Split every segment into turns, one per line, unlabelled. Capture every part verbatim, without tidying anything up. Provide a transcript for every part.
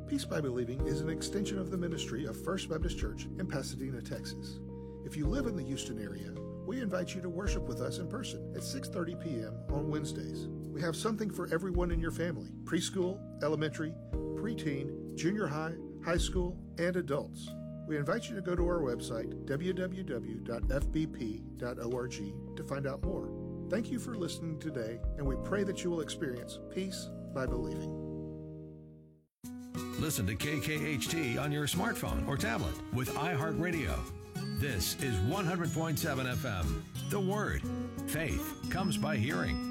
Peace by Believing is an extension of the ministry of First Baptist Church in Pasadena, Texas. If you live in the Houston area, we invite you to worship with us in person at six thirty p.m. on Wednesdays. We have something for everyone in your family: preschool, elementary, preteen, junior high, high school, and adults. We invite you to go to our website, w w w dot f b p dot org, to find out more. Thank you for listening today, and we pray that you will experience peace by believing.
Listen to K K H T on your smartphone or tablet with iHeartRadio. This is one hundred point seven F M. The Word. Faith comes by hearing.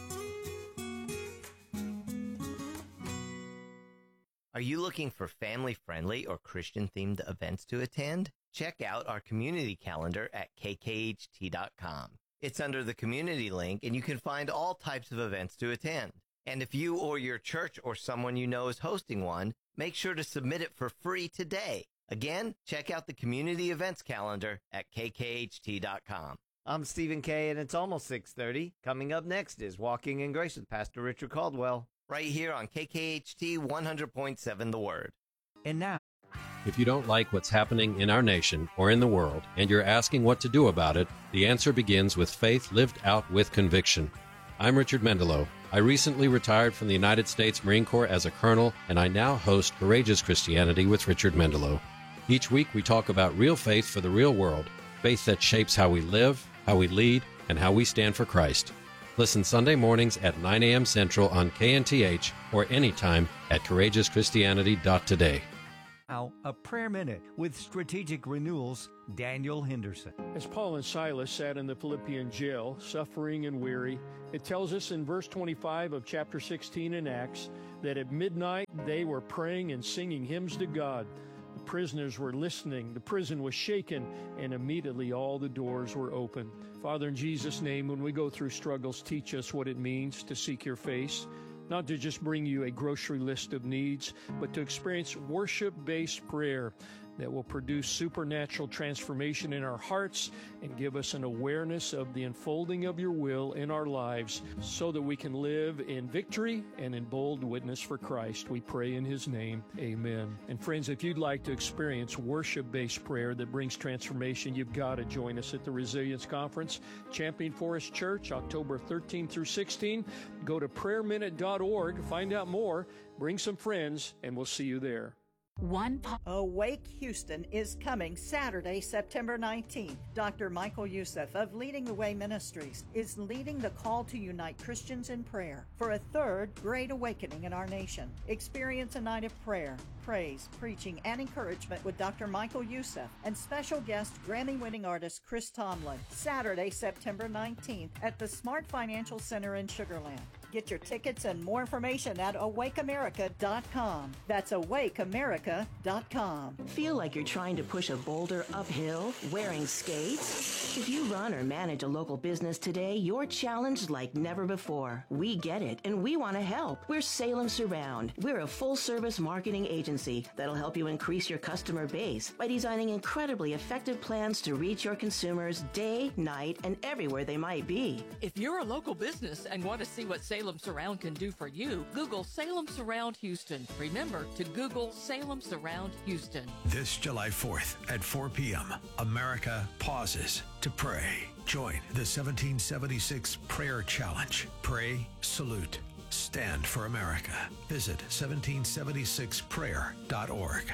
Are you looking for family-friendly or Christian-themed events to attend? Check out our community calendar at k k h t dot com. It's under the community link, and you can find all types of events to attend. And if you or your church or someone you know is hosting one, make sure to submit it for free today. Again, check out the community events calendar at k k h t dot com.
I'm Stephen Kay, and it's almost six thirty. Coming up next is Walking in Grace with Pastor Richard Caldwell.
Right here on K K H T one hundred point seven The Word.
And now,
if you don't like what's happening in our nation or in the world, and you're asking what to do about it, the answer begins with faith lived out with conviction. I'm Richard Mendelow. I recently retired from the United States Marine Corps as a colonel, and I now host Courageous Christianity with Richard Mendelow. Each week we talk about real faith for the real world, faith that shapes how we live, how we lead, and how we stand for Christ. Listen Sunday mornings at nine a.m. Central on K N T H or anytime at courageous christianity dot today.
Now, a prayer minute with Strategic Renewal's Daniel Henderson.
As Paul and Silas sat in the Philippian jail, suffering and weary, it tells us in verse twenty-five of chapter sixteen in Acts that at midnight they were praying and singing hymns to God. The prisoners were listening, the prison was shaken, and immediately all the doors were open. Father, in Jesus' name, when we go through struggles, teach us what it means to seek your face. Not to just bring you a grocery list of needs, but to experience worship-based prayer that will produce supernatural transformation in our hearts and give us an awareness of the unfolding of your will in our lives so that we can live in victory and in bold witness for Christ. We pray in his name. Amen. And friends, if you'd like to experience worship-based prayer that brings transformation, you've got to join us at the Resilience Conference, Champion Forest Church, October thirteenth through sixteenth. Go to prayer minute dot org, find out more, bring some friends, and we'll see you there.
One po- Awake Houston is coming Saturday, September nineteenth. Doctor Michael Youssef of Leading the Way Ministries is leading the call to unite Christians in prayer for a third great awakening in our nation. Experience a night of prayer, praise, preaching, and encouragement with Doctor Michael Youssef and special guest Grammy-winning artist Chris Tomlin. Saturday, September nineteenth at the Smart Financial Center in Sugar Land. Get your tickets and more information at awake america dot com. That's awake america dot com.
Feel like you're trying to push a boulder uphill wearing skates? If you run or manage a local business today, you're challenged like never before. We get it, and we want to help. We're Salem Surround. We're a full-service marketing agency that'll help you increase your customer base by designing incredibly effective plans to reach your consumers day, night, and everywhere they might be.
If you're a local business and want to see what Salem Surround can do for you, Google Salem Surround Houston. Remember to Google Salem Surround Houston.
This July fourth at four p.m., America pauses to pray. Join the seventeen seventy-six Prayer Challenge. Pray, salute, stand for America. Visit seventeen seventy-six prayer dot org.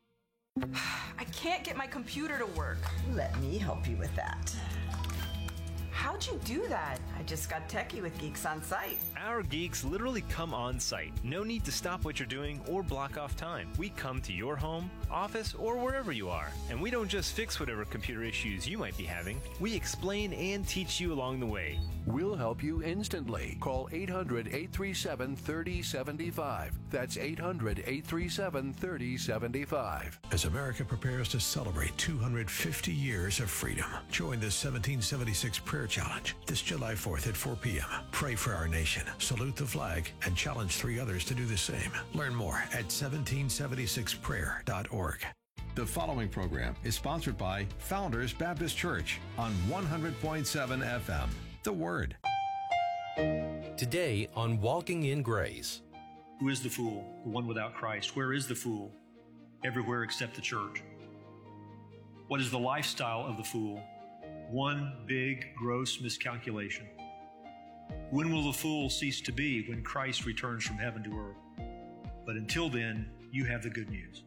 I can't get my computer to work.
Let me help you with that.
How'd you do that? I just got techie with Geeks on Site.
Our geeks literally come on site. No need to stop what you're doing or block off time. We come to your home, office, or wherever you are. And we don't just fix whatever computer issues you might be having. We explain and teach you along the way.
We'll help you instantly. Call eight hundred, eight three seven, three oh seven five. That's eight hundred, eight three seven, three oh seven five.
As America prepares to celebrate two hundred fifty years of freedom, join the seventeen seventy-six Prayer Challenge this July fourth at four p.m. Pray for our nation, salute the flag, and challenge three others to do the same. Learn more at seventeen seventy-six prayer dot org.
The following program is sponsored by Founders Baptist Church on one hundred point seven F M. The Word.
Today on Walking in Grace. Who is the fool? The one without Christ. Where is the fool? Everywhere except the church. What is the lifestyle of the fool? One big, gross miscalculation. When will the fool cease to be? When Christ returns from heaven to earth. But until then, you have the good news.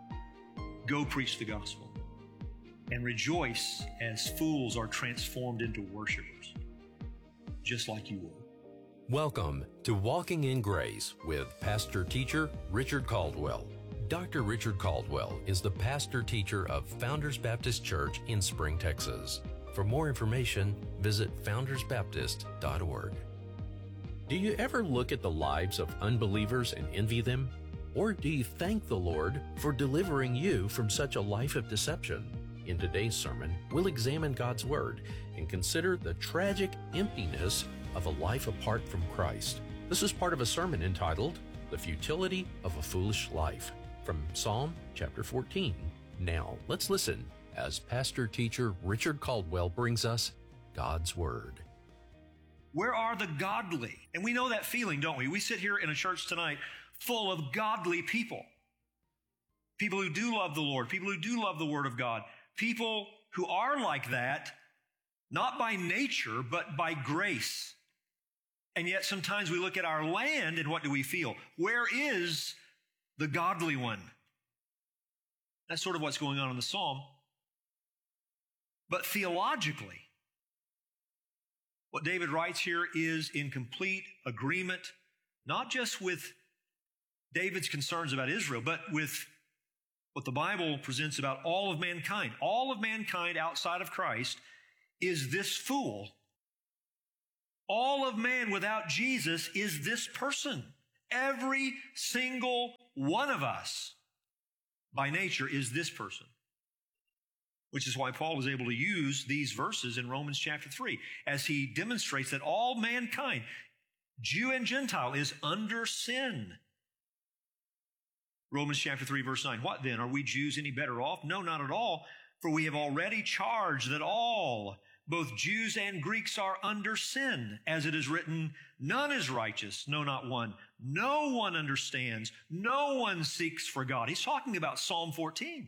Go preach the gospel and rejoice as fools are transformed into worshipers, just like you were.
Welcome to Walking in Grace with pastor teacher Richard Caldwell. Doctor Richard Caldwell is the pastor teacher of Founders Baptist Church in Spring, Texas. For more information, visit founders baptist dot org. Do you ever look at the lives of unbelievers and envy them? Or do you thank the Lord for delivering you from such a life of deception? In today's sermon, we'll examine God's Word and consider the tragic emptiness of a life apart from Christ. This is part of a sermon entitled, The Futility of a Foolish Life, from Psalm chapter fourteen. Now, let's listen as pastor-teacher Richard Caldwell brings us God's Word.
Where are the godly? And we know that feeling, don't we? We sit here in a church tonight full of godly people. People who do love the Lord, people who do love the Word of God, people who are like that, not by nature, but by grace. And yet sometimes we look at our land and what do we feel? Where is the godly one? That's sort of what's going on in the psalm. But theologically, what David writes here is in complete agreement, not just with David's concerns about Israel, but with what the Bible presents about all of mankind. All of mankind outside of Christ is this fool. All of man without Jesus is this person. Every single one of us by nature is this person. Which is why Paul is able to use these verses in Romans chapter three as he demonstrates that all mankind, Jew and Gentile, is under sin. Romans chapter three, verse nine. What then? Are we Jews any better off? No, not at all. For we have already charged that all, both Jews and Greeks, are under sin. As it is written, none is righteous, no, not one. No one understands. No one seeks for God. He's talking about Psalm fourteen.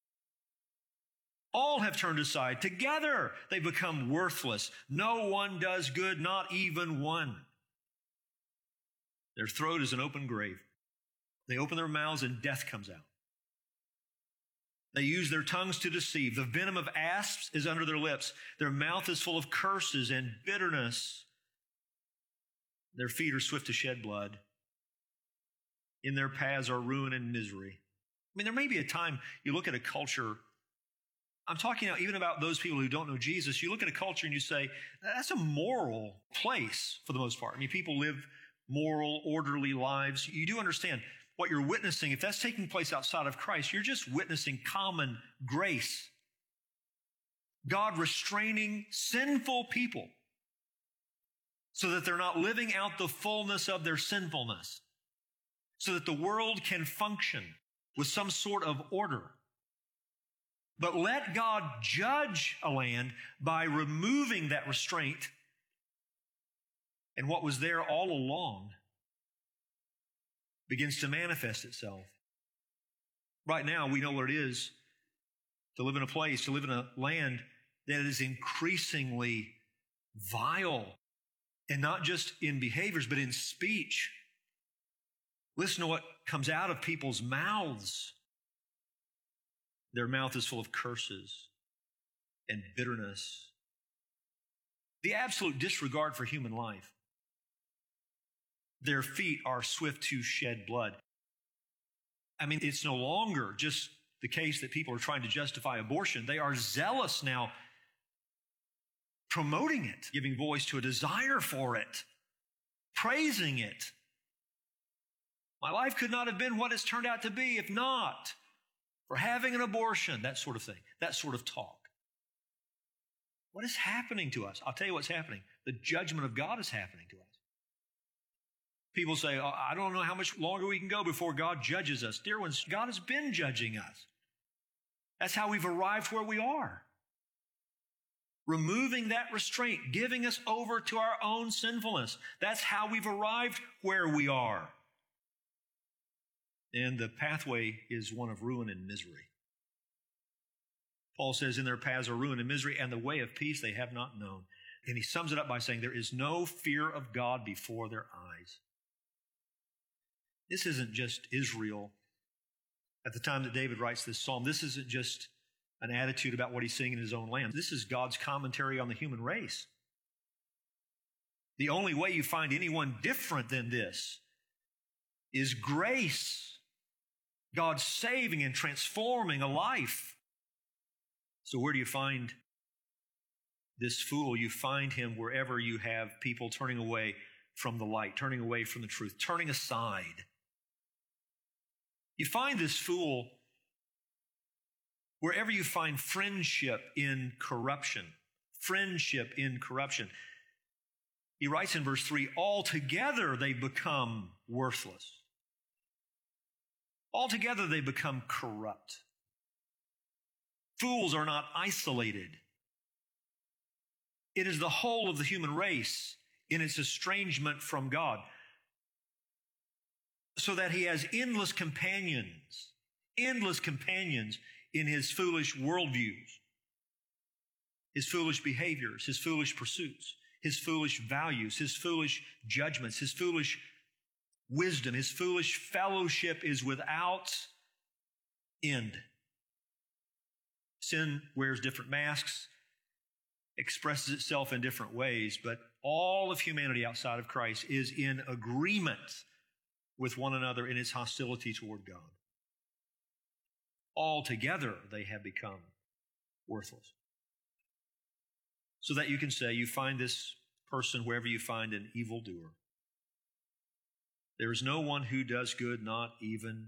All have turned aside. Together they become worthless. No one does good, not even one. Their throat is an open grave. They open their mouths and death comes out. They use their tongues to deceive. The venom of asps is under their lips. Their mouth is full of curses and bitterness. Their feet are swift to shed blood. In their paths are ruin and misery. I mean, there may be a time you look at a culture. I'm talking now even about those people who don't know Jesus. You look at a culture and you say, that's a moral place for the most part. I mean, people live moral, orderly lives. You do understand what you're witnessing. If that's taking place outside of Christ, you're just witnessing common grace. God restraining sinful people so that they're not living out the fullness of their sinfulness, so that the world can function with some sort of order. But let God judge a land by removing that restraint, and what was there all along begins to manifest itself. Right now, we know what it is to live in a place, to live in a land that is increasingly vile, and not just in behaviors, but in speech. Listen to what comes out of people's mouths. Their mouth is full of curses and bitterness. The absolute disregard for human life. Their feet are swift to shed blood. I mean, it's no longer just the case that people are trying to justify abortion. They are zealous now, promoting it, giving voice to a desire for it, praising it. My life could not have been what it's turned out to be if not for having an abortion, that sort of thing, that sort of talk. What is happening to us? I'll tell you what's happening. The judgment of God is happening to us. People say, oh, I don't know how much longer we can go before God judges us. Dear ones, God has been judging us. That's how we've arrived where we are. Removing that restraint, giving us over to our own sinfulness. That's how we've arrived where we are. And the pathway is one of ruin and misery. Paul says, in their paths are ruin and misery, and the way of peace they have not known. And he sums it up by saying, there is no fear of God before their eyes. This isn't just Israel at the time that David writes this psalm. This isn't just an attitude about what he's seeing in his own land. This is God's commentary on the human race. The only way you find anyone different than this is grace. God saving and transforming a life. So where do you find this fool? You find him wherever you have people turning away from the light, turning away from the truth, turning aside. You find this fool wherever you find friendship in corruption. Friendship in corruption. He writes in verse three, altogether they become worthless. Altogether they become corrupt. Fools are not isolated. It is the whole of the human race in its estrangement from God, so that he has endless companions, endless companions in his foolish worldviews, his foolish behaviors, his foolish pursuits, his foolish values, his foolish judgments, his foolish wisdom, his foolish fellowship is without end. Sin wears different masks, expresses itself in different ways, but all of humanity outside of Christ is in agreement with one another in its hostility toward God. Altogether, they have become worthless. So that you can say, you find this person wherever you find an evildoer. There is no one who does good, not even